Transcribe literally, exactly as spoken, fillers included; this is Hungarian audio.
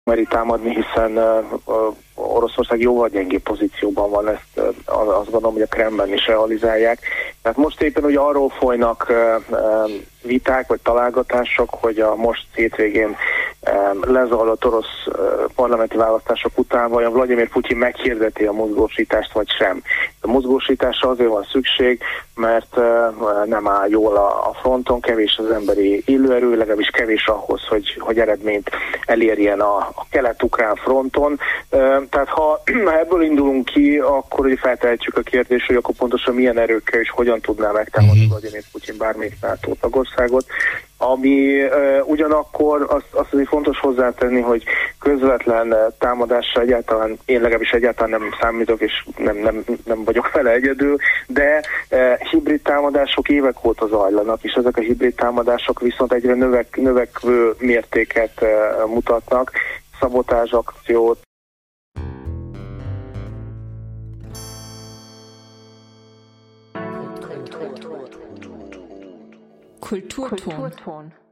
meri támadni, hiszen uh, Oroszország jóval gyengébb pozícióban van, ezt uh, azt gondolom, hogy a Kremlben is realizálják. Tehát most éppen ugye arról folynak uh, uh, viták vagy találgatások, hogy a most hétvégén um, lezajlott orosz uh, parlamenti választások után vajon Vladimir Putyin meghirdeti a mozgósítást vagy sem. A mozgósításra azért van szükség, mert uh, nem áll jól a, a fronton, kevés az emberi illőerő, legalábbis kevés ahhoz, hogy, hogy eredményt elérjen a, a kelet-ukrán fronton. Uh, tehát ha ebből indulunk ki, akkor ugye feltehetjük a kérdést, hogy akkor pontosan milyen erőkkel és hogyan tudná megtámadni mm-hmm. Vladimir Putyin bármelyik NATO tagországot. Ami uh, ugyanakkor azt, azt azért fontos hozzátenni, hogy közvetlen uh, támadásra egyáltalán, én legalábbis egyáltalán nem számítok, és nem, nem, nem vagyok vele egyedül, de uh, hibrid támadások évek óta zajlanak, és ezek a hibrid támadások viszont egyre növek, növekvő mértéket uh, mutatnak, szabotázs akciót. Kulturton. Kulturton.